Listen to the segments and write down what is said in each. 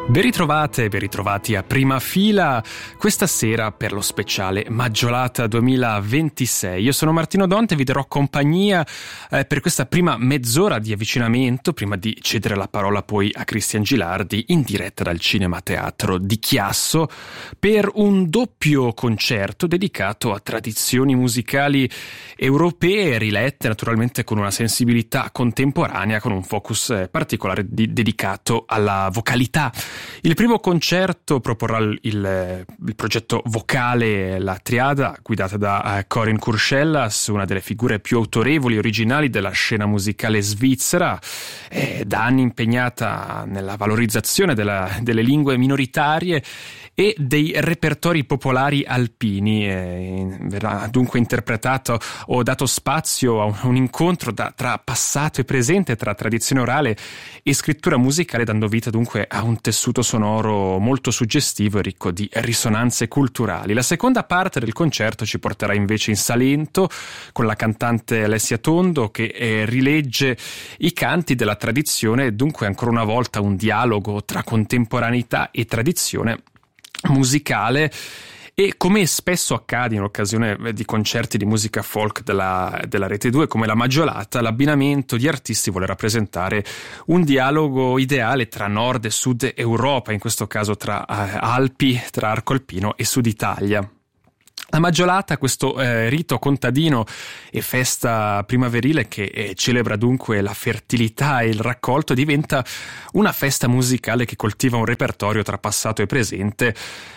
Ben ritrovati a Prima Fila questa sera per lo speciale Maggiolata 2026. Io sono Martino Donte e vi darò compagnia per questa prima mezz'ora di avvicinamento, prima di cedere la parola poi a Cristian Gilardi in diretta dal Cinema Teatro di Chiasso per un doppio concerto dedicato a tradizioni musicali europee rilette naturalmente con una sensibilità contemporanea, con un focus particolare dedicato alla vocalità. Il primo concerto proporrà il progetto vocale La Triada, guidata da Corinne Curschellas, una delle figure più autorevoli e originali della scena musicale svizzera, da anni impegnata nella valorizzazione delle lingue minoritarie e dei repertori popolari alpini. Verrà dunque interpretato o dato spazio a un incontro tra passato e presente, tra tradizione orale e scrittura musicale, dando vita dunque a un tessuto sonoro molto suggestivo e ricco di risonanze culturali. La seconda parte del concerto ci porterà invece in Salento con la cantante Alessia Tondo, che rilegge i canti della tradizione, dunque ancora una volta un dialogo tra contemporaneità e tradizione musicale. E come spesso accade in occasione di concerti di musica folk della Rete 2 come la Maggiolata, l'abbinamento di artisti vuole rappresentare un dialogo ideale tra nord e sud Europa, in questo caso tra Alpi, tra arco alpino e Sud Italia. La Maggiolata, questo rito contadino e festa primaverile che celebra dunque la fertilità e il raccolto, diventa una festa musicale che coltiva un repertorio tra passato e presente.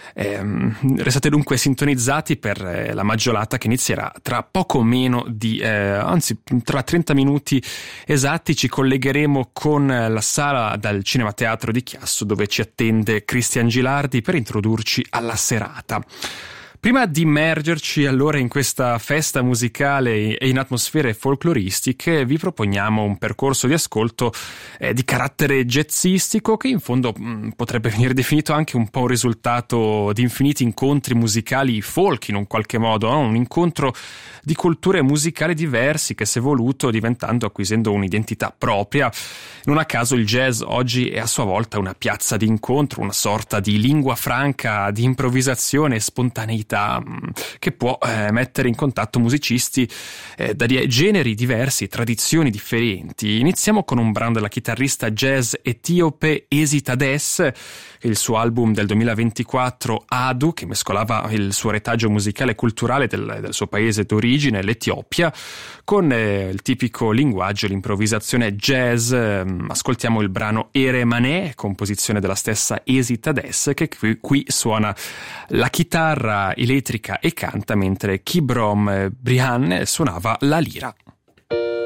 Restate dunque sintonizzati per la Maggiolata, che inizierà tra poco meno di tra 30 minuti esatti. Ci collegheremo con la sala dal Cinema Teatro di Chiasso, dove ci attende Cristian Gilardi per introdurci alla serata. Prima di immergerci allora in questa festa musicale e in atmosfere folcloristiche, vi proponiamo un percorso di ascolto di carattere jazzistico, che in fondo potrebbe venire definito anche un po' un risultato di infiniti incontri musicali folk in un qualche modo, no? Un incontro di culture musicali diversi che si è evoluto acquisendo un'identità propria. Non a caso il jazz oggi è a sua volta una piazza di incontro, una sorta di lingua franca di improvvisazione e spontaneità, che può mettere in contatto musicisti da generi diversi, tradizioni differenti. Iniziamo con un brano della chitarrista jazz etiope Esita Dess, il suo album del 2024 Adu, che mescolava il suo retaggio musicale e culturale del suo paese d'origine, l'Etiopia, con il tipico linguaggio, l'improvvisazione jazz. Ascoltiamo il brano Ere Mané, composizione della stessa Esita Dess, che qui suona la chitarra elettrica e canta, mentre Kibrom Brian suonava la lira.